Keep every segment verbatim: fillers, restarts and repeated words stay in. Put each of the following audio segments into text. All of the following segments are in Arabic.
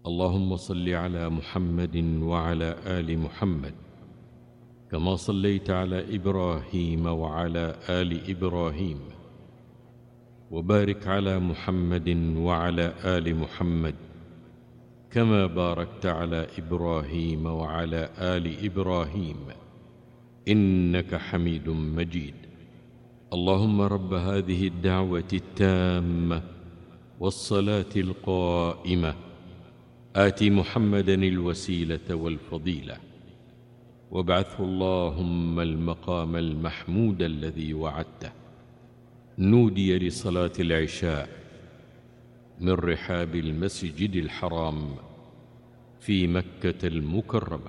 اللهم صل على محمد وعلى آل محمد كما صليت على إبراهيم وعلى آل إبراهيم، وبارك على محمد وعلى آل محمد كما باركت على إبراهيم وعلى آل إبراهيم إنك حميد مجيد. اللهم رب هذه الدعوة التامة والصلاة القائمة آت محمدا الوسيلة والفضيلة وابعثه اللهم المقام المحمود الذي وعدته. نودي لصلاة العشاء من رحاب المسجد الحرام في مكة المكرمة.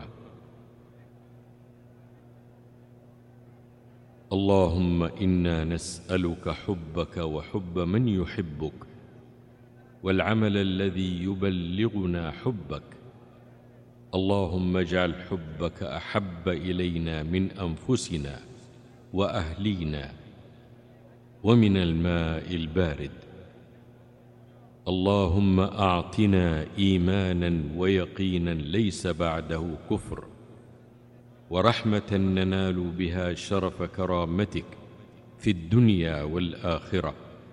اللهم إنا نسألك حبك وحب من يحبك والعمل الذي يبلغنا حبك. اللهم اجعل حبك أحب إلينا من أنفسنا وأهلينا ومن الماء البارد. اللهم أعطنا إيمانا ويقينا ليس بعده كفر، ورحمة ننال بها شرف كرامتك في الدنيا والآخرة.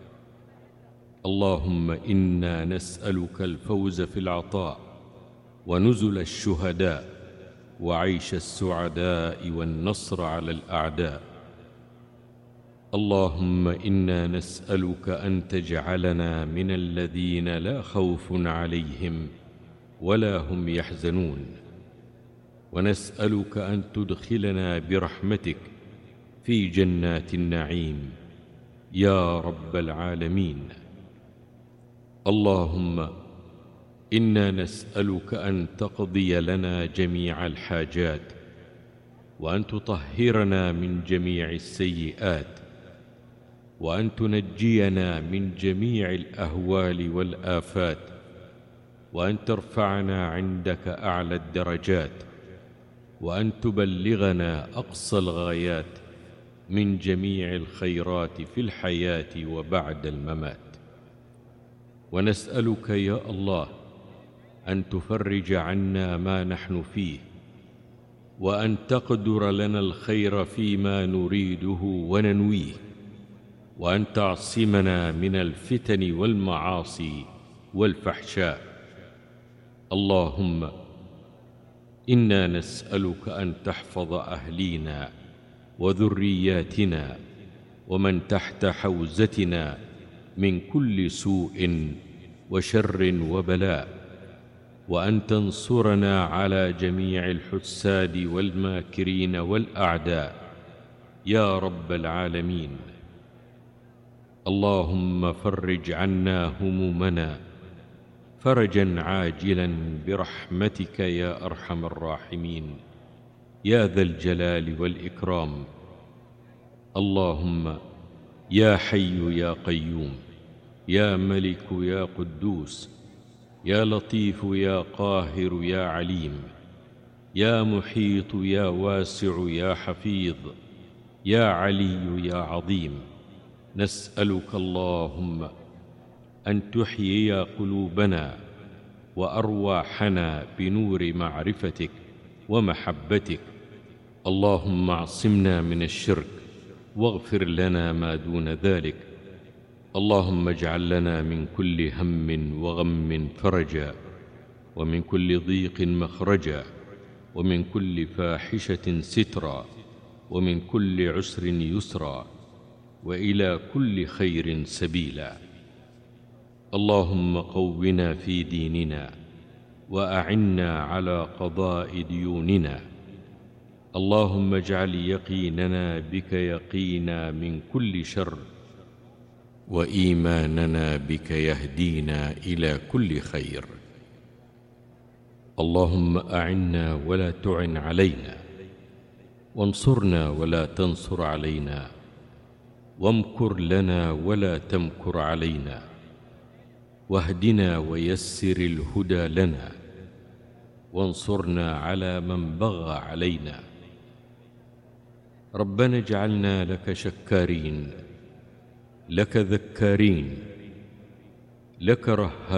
اللهم إنا نسألك الفوز في العطاء ونزل الشهداء وعيش السعداء والنصر على الأعداء. اللهم إنا نسألك أن تجعلنا من الذين لا خوف عليهم ولا هم يحزنون، ونسألك أن تدخلنا برحمتك في جنات النعيم يا رب العالمين. اللهم إنا نسألك أن تقضي لنا جميع الحاجات، وأن تطهرنا من جميع السيئات، وأن تنجينا من جميع الأهوال والآفات، وأن ترفعنا عندك أعلى الدرجات، وأن تبلغنا أقصى الغايات من جميع الخيرات في الحياة وبعد الممات. ونسألك يا الله أن تفرج عنا ما نحن فيه، وأن تقدر لنا الخير فيما نريده وننويه، وأن تعصمنا من الفتن والمعاصي والفحشاء. اللهم إنا نسألك أن تحفظ أهلينا وذرياتنا ومن تحت حوزتنا من كل سوء وشر وبلاء، وأن تنصرنا على جميع الحساد والماكرين والأعداء يا رب العالمين. اللهم فرج عنا همومنا فرجا عاجلا برحمتك يا أرحم الراحمين يا ذا الجلال والإكرام. اللهم يا حي يا قيوم يا ملك يا قدوس يا لطيف يا قاهر يا عليم يا محيط يا واسع يا حفيظ يا علي يا عظيم، نسألك اللهم أن تحيي قلوبنا وأرواحنا بنور معرفتك ومحبتك. اللهم اعصمنا من الشرك واغفر لنا ما دون ذلك. اللهم اجعل لنا من كل هم وغم فرجا، ومن كل ضيق مخرجا، ومن كل فاحشة سترا، ومن كل عسر يسرا، وإلى كل خير سبيلا. اللهم قونا في ديننا وأعنا على قضاء ديوننا. اللهم اجعل يقيننا بك يقينا من كل شر، وإيماننا بك يهدينا إلى كل خير. اللهم أعنا ولا تعن علينا، وانصرنا ولا تنصر علينا، وامكر لنا ولا تمكر علينا، واهدنا ويسر الهدى لنا، وانصرنا على من بغى علينا. ربنا اجعلنا لك شكارين، لك ذكارين، لك رهابين